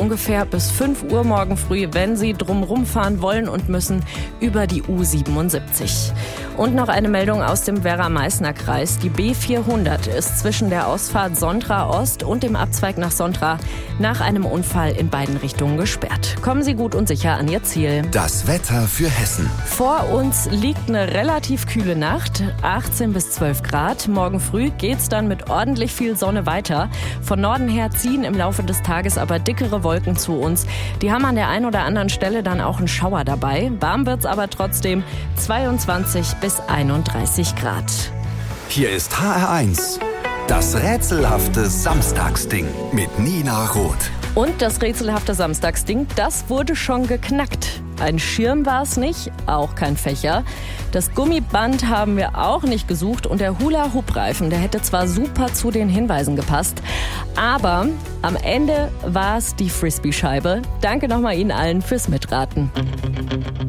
ungefähr bis 5 Uhr morgen früh, wenn Sie drumherum fahren wollen und müssen, über die U77. Und noch eine Meldung aus dem Werra-Meißner-Kreis. Die B400 ist zwischen der Ausfahrt Sontra Ost und dem Abzweig nach Sontra nach einem Unfall in beiden Richtungen gesperrt. Kommen Sie gut und sicher an Ihr Ziel. Das Wetter für Hessen. Vor uns liegt eine relativ kühle Nacht, 18 bis 12 Grad. Morgen früh geht's dann mit ordentlich viel Sonne weiter. Von Norden her ziehen im Laufe des Tages aber dickere Wolken zu uns. Die haben an der einen oder anderen Stelle dann auch einen Schauer dabei. Warm wird's aber trotzdem, 22 bis 31 Grad. Hier ist HR1. Das rätselhafte Samstagsding mit Nina Roth. Und das rätselhafte Samstagsding, das wurde schon geknackt. Ein Schirm war es nicht, auch kein Fächer. Das Gummiband haben wir auch nicht gesucht und der Hula-Hoop-Reifen, der hätte zwar super zu den Hinweisen gepasst, aber am Ende war es die Frisbee-Scheibe. Danke nochmal Ihnen allen fürs Mitraten.